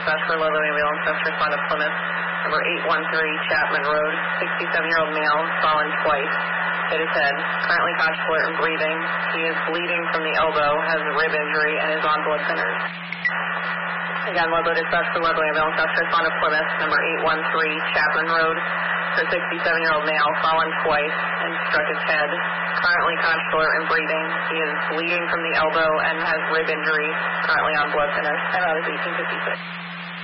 Dispatch for Ludlow Ambulance, first respond to Plymouth, number 813 Chapman Road, 67-year-old male, fallen twice, hit his head, currently conscious, alert, and breathing. He is bleeding from the elbow, has a rib injury, and is on blood thinners. Again, Ludlow Dispatch for Ludlow Ambulance, first respond to Plymouth, number 813 Chapman Road, for 67-year-old male, fallen twice, and struck his head, currently conscious, alert, and breathing. He is bleeding from the elbow and has rib injury, currently on blood thinners. Time out is 1856.